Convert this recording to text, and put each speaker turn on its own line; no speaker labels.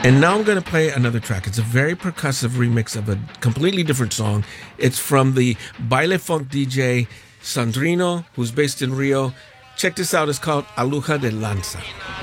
And now I'm going to play another track. It's a very percussive remix of a completely different song. It's from the baile funk DJ Sandrino, who's based in Rio. Check this out. It's called Aluja de Lanza.